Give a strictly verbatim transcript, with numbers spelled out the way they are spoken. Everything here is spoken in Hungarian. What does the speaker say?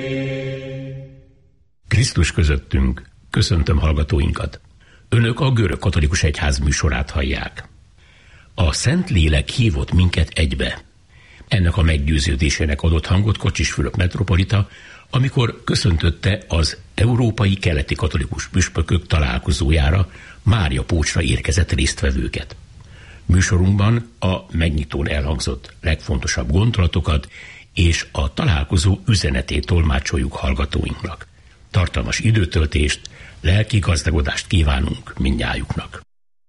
Krisztus közöttünk, köszöntöm hallgatóinkat. Önök a Görög Katolikus Egyház műsorát hallják. A Szentlélek hívott minket egybe. Ennek a meggyőződésének adott hangot Kocsis Fülöp metropolita, amikor köszöntötte az Európai Keleti Katolikus Püspökök találkozójára Mária Pócsra érkezett résztvevőket. Műsorunkban a megnyitón elhangzott legfontosabb gondolatokat és a találkozó üzenetét tolmácsoljuk hallgatóinknak. Tartalmas időtöltést, lelki gazdagodást kívánunk mindnyájuknak.